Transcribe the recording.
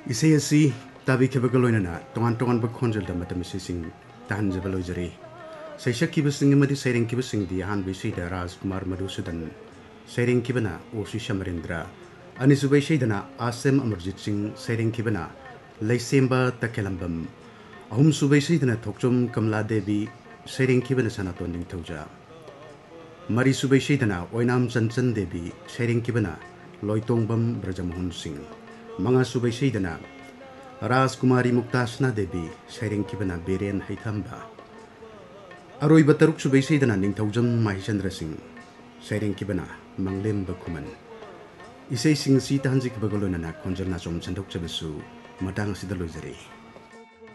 Isai asi tabi kebaka loinana tongan ba khonjal da matam sing tahan jabal ojari. Saisha kibasing madi sairing kibasing di han bisi da Rajkumar Madhusudan. Sairing kibana Osi Shamarindra. Ani subai shaidana Asem Amarjit Singh sairing kibana Laisemba Takelambam. Ahum subai shaidana Thokchum Kamla Devi sairing kibana Sanaton Ningthauja. Mari subai shaidana Oinam Chanchan Devi sairing kibana Loitongbam Brajamohan Singh. Manga subai shaidana Rajkumari Muktasna Devi sairing kibana Beren Haithamba. Aroi bataruk subai shaidana Ningthaujam Mahichandra Singh sairing kibana Manglem Bakuman. Isai sing si tahanjik bagolona na konjal na som chandok chabesu matang sidalojari.